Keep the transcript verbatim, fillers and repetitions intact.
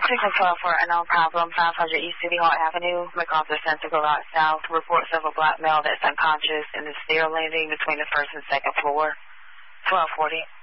Signal twelve for unknown problem, five hundred East City Hall Avenue, MacArthur Center, Garage South. Reports of a black male that's unconscious in the stair landing between the first and second floor. twelve forty.